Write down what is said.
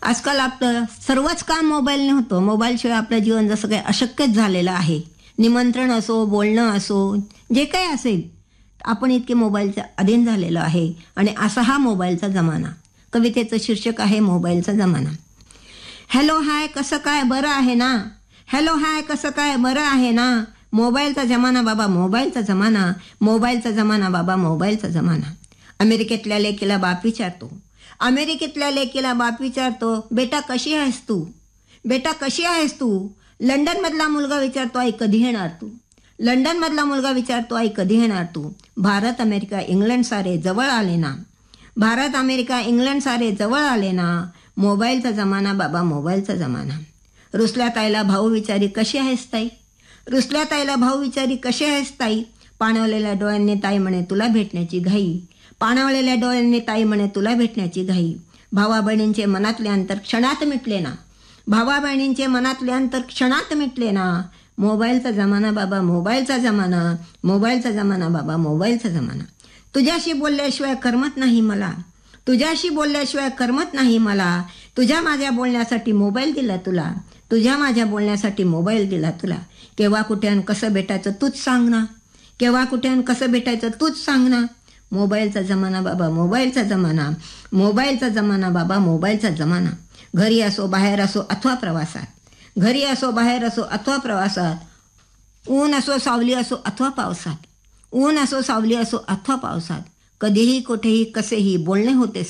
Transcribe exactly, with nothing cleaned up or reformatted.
आजकाल आपलं सर्वच काम मोबाईलने होतं. मोबाईलशिवाय आपलं जीवन जसं काही अशक्यच झालेलं आहे. निमंत्रण असो, बोलणं असो, जे काही असेल, आपण इतके मोबाईलच्या अधीन झालेलो आहे. आणि असा हा मोबाईलचा जमाना. कवितेचं शीर्षक आहे मोबाईलचा जमाना. हॅलो हाय कसं काय बरं आहे ना. हॅलो हाय कसं काय बरं आहे ना. मोबाईलचा जमाना बाबा मोबाईलचा जमाना. मोबाईलचा जमाना बाबा मोबाईलचा जमाना. अमेरिकेतल्या लेकीला बाप विचारतो. अमेरिकेतल्या लेकीला बाप विचारतो, बेटा कशी आहेस तू. बेटा कशी आहेस तू. लंडनमधला मुलगा विचारतो, आई कधी येणार तू. लंडनमधला मुलगा विचारतो, आई कधी येणार तू. भारत अमेरिका इंग्लंड सारे जवळ आले ना. भारत अमेरिका इंग्लंड सारे जवळ आले ना. मोबाईलचा जमाना बाबा मोबाईलचा जमाना. रुसल्या ताईला भाऊ विचारी कशी आहेस ताई. रुसल्या ताईला भाऊ विचारी कशी आहेस ताई. पाणवलेल्या डोळ्यांनी ताई म्हणे तुला भेटण्याची घाई. पाणवलेल्या डोळ्यांनी ताई म्हणे तुला भेटण्याची घाई. भावा बहिणींचे मनातले अंतर क्षणात मिटले ना. भावा बहिणींचे मनातले अंतर क्षणात मिटले ना. मोबाईलचा जमाना बाबा मोबाईलचा जमाना. मोबाईलचा जमाना बाबा मोबाईलचा जमाना. तुझ्याशी बोलल्याशिवाय करमत नाही मला. तुझ्याशी बोलल्याशिवाय करमत नाही मला. तुझ्या माझ्या बोलण्यासाठी मोबाईल दिला तुला. तुझ्या माझ्या बोलण्यासाठी मोबाईल दिला तुला. केव्हा कुठे आणि कसं भेटायचं तूच सांग ना. केव्हा कुठे आणि कसं भेटायचं तूच सांग ना. मोबाईलचा जमाना बाबा मोबाईलचा जमाना. मोबाईलचा जमाना बाबा मोबाईलचा जमाना. घरी असो बाहेर असो अथवा प्रवासात. घरी असो बाहेर असो अथवा प्रवासात. ऊन असो सावली असो अथवा पावसात. ऊन असो सावली असो अथवा पावसात. कधीही कुठेही कसेही बोलणे होते